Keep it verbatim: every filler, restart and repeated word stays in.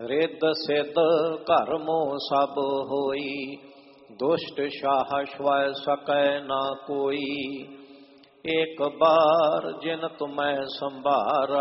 ਰਿੱਧ ਸਿੱਧ ਘਰ ਮੋਹ ਸਭ ਹੋਈ, ਦੁਸ਼ਟ ਸ਼ਾਹ ਸ਼ਵੈ ਸਕੈ ਨਾ ਕੋਈ। ਏਕ ਬਾਰ ਜਿਨ ਤੁਮੈ ਸੰਭਾਰਾ,